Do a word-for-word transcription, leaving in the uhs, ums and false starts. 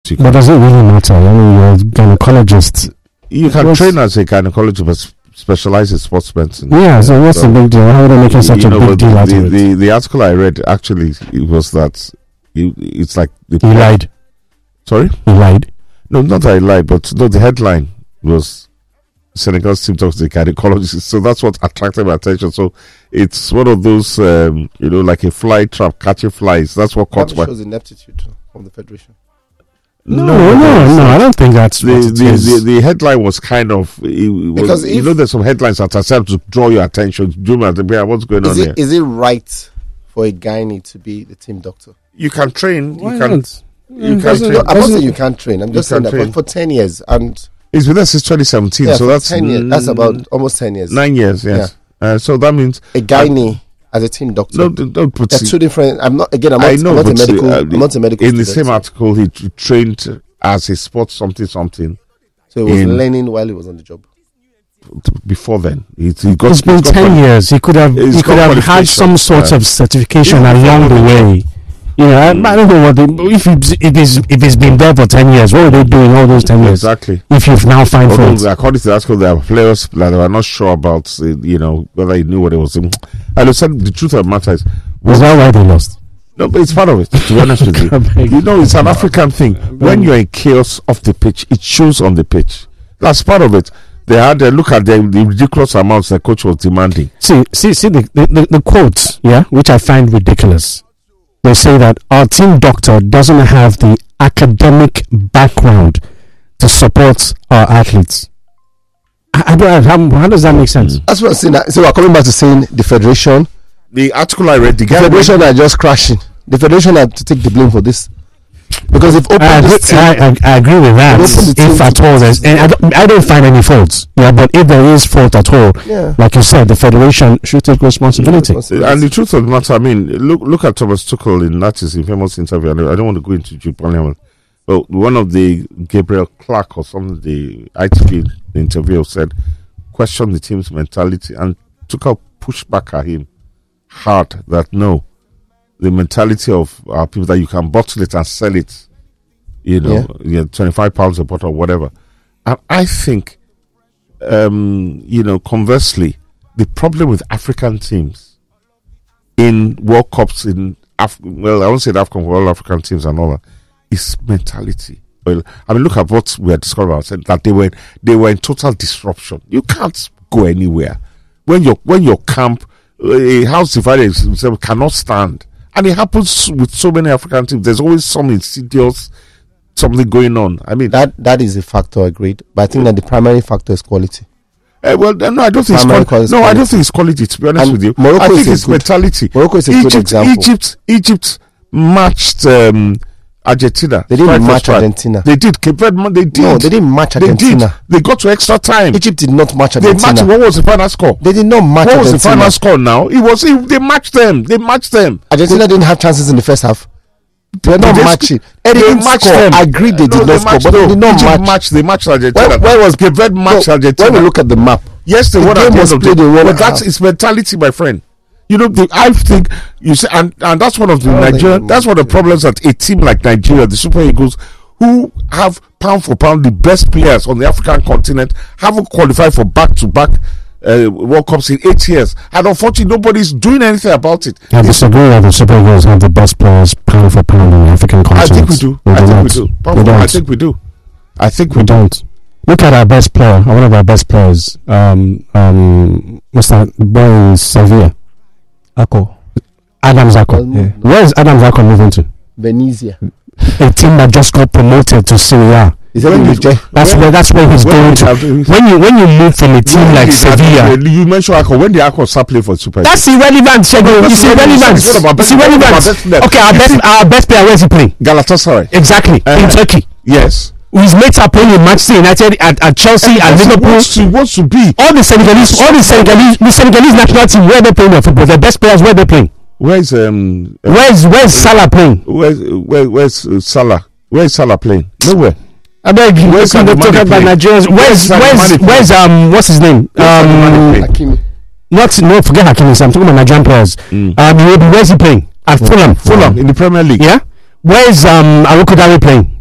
You but does it really matter? I mean, you're a gynecologist. You can what's, train as a gynecologist, but specialize in sports medicine. Yeah, so what's so, the big deal? How are they making such a know, big deal the, out the, of it? The, the article I read, actually, it was that it, it's like... The he lied. Sorry? He lied. No, not that I lied, but no, the headline was Senegal's team talks to the gynecologist. So that's what attracted my attention. So it's one of those, um, you know, like a fly trap catching flies. That's what caught my... That shows ineptitude from the federation. No, no, no, no, I don't think that's the what it the, is. the the headline was kind of it, it was, because you know there's some headlines that attempt to draw your attention. Do you what's going is on it, here? Is it right for a gynae to be the team doctor? You can train. Why you can. Not? You Mm, can train. I'm not saying you can't train. I'm just saying that train. for, for ten years and It's been there since twenty seventeen, yeah, so that's ten years. That's about almost ten years. Nine years, yes. Yeah. Uh, so that means a gynae as a team doctor. No, no, but They're two different. I'm not again. I'm I not, know, I'm not but a medical. uh, I'm not a medical. In the student. same article, he t- trained as a sports something something. So he was in, learning while he was on the job. Before then, he, he got. It's been got ten quali- years. He could have. He's He could got have had some sort uh, of certification yeah, along the way. You know, I, I don't know what they, if it's, if it's if it's been there for ten years. What were they doing all those ten years? Exactly. If you've now found Although, fault, according to the article, there are players that were not sure about, uh, you know, whether he knew what he was doing. I said the truth of the matter is, was that why they lost? no, but it's part of it. To be honest with you, you know, it's an African thing. When you're in chaos off the pitch, it shows on the pitch. That's part of it. They had a look at the, the ridiculous amounts the coach was demanding. See, see, see the, the, the, the quotes, yeah, which I find ridiculous. They say that our team doctor doesn't have the academic background to support our athletes. I, I don't, how, how does that make sense? That's what I'm saying. So we're coming back to saying the federation. The article I read, the, The federation are just crashing. The federation had to take the blame for this. Because if open I agree, this team, I, I, I agree with that. Open the team If at to- all, there's, and I don't, I don't find any faults. Yeah, but if there is fault at all, Yeah. like you said, the federation should take responsibility. And the truth of the matter, I mean, look look at Thomas Tuchel in that is a famous interview. I don't want to go into Jude Parliament, but one of the Gabriel Clark or something, the I T V interview said, question the team's mentality, and Tuchel pushed back at him hard that no, the mentality of our people that you can bottle it and sell it, you know, yeah. Yeah, twenty-five pounds a bottle or whatever. And I think, um, you know, conversely, the problem with African teams in World Cups in Af- well, I won't say the African, all African teams and all that, is mentality. Well, I mean, look at what we had discovered ourselves, that they were they were in total disruption. You can't go anywhere when your when your camp, a house divided itself cannot stand, and it happens with so many African teams. There's always some insidious something going on. I mean, that that is a factor, agreed. But I think that the primary factor is quality. Uh, well, no, I don't think it's Primary quali- quality. No, I don't think it's quality. To be honest And with you, Morocco I think is a it's good- mentality. Morocco is a Egypt, good example. Egypt, Egypt matched um, Argentina. They didn't Strike for match strike. Argentina. They did. Cape Verde, they did. No, they didn't match They did. Argentina. They got to extra time. Egypt did not match They Argentina. matched. What was the final score? They did not match What was Argentina. the final score? Now it was. It, they matched them. They matched them. Argentina didn't have chances in the first half. They were not They matching. sc- They They didn't matched score. them. I agree they No, did not score, matched- but they no, did not Egypt match. matched. They matched Argentina. Where, where was Cape Verde matched no, Argentina? When we look at the map, Yes, they the won at game the was end of the played in one But that's half. its mentality, my friend. You know, the, I think you say, and, and that's one of the I don't Nigeria. think- That's one of the problems that a team like Nigeria, the Super Eagles, who have pound for pound the best players on the African continent, haven't qualified for back to back World Cups in eight years, and unfortunately, nobody's doing anything about it. I disagree that the Super Eagles have the best players pound for pound in the African I continent. think we do. I think not. we do. Pound We for pound, I don't. think we do. I think we We do. don't. Look at our best player, one of our best players. Um, um, what's that boy in Sevilla? Ako. Adam Zako. Um, Yeah. Where is Adam Zako moving to? Venezia. A team that just got promoted to Serie A. Is that When in did- the That's When- where that's where he's when going did to. have- When you when you move from a team When like did that- Sevilla, you mentioned Akko. When did Akko start playing for Super Eagles? that's irrelevant. Shego. That's It's irrelevant. it's not about best- It's irrelevant. it's about best player. Okay, our best our best player. Where is he playing? Galatasaray. Exactly Uh, in Turkey. Yes. His mates are playing in Manchester United, at, at Chelsea, at Because he Liverpool. wants to, wants to be. All the Senegalese, all the Senegalese, the Senegalese national team, where they playing their football. The best players, where they playing. Where's um? uh, Where's Where's Salah playing? Where's where, where's uh, Salah? Where's Salah playing? Nowhere. I beg you. Where's We're Sadio talking Mane about playing? Nigerians. Where's Sadio Where's Mane Where's um what's his name? Where's Sadio Mane Um, playing? Hakimi. not no forget Hakimi. I'm talking about Nigerian players. Mm. Um, Iwobi, where's he playing? At Fulham. Fulham in the Premier League. Yeah. Where's um Arokodare playing?